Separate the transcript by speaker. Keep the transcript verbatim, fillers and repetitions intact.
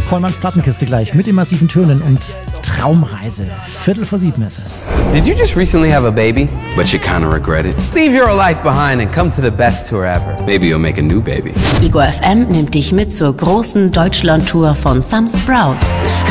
Speaker 1: Vollmanns Plattenkiste gleich mit den massiven Tönen und Traumreise. Viertel vor sieben ist es.
Speaker 2: Did you just recently have a baby? But you kinda regret it? Leave your life behind and come to the best tour ever. Maybe you'll make a new baby.
Speaker 3: Ego F M nimmt dich mit zur großen Deutschland-Tour von Some Sprouts.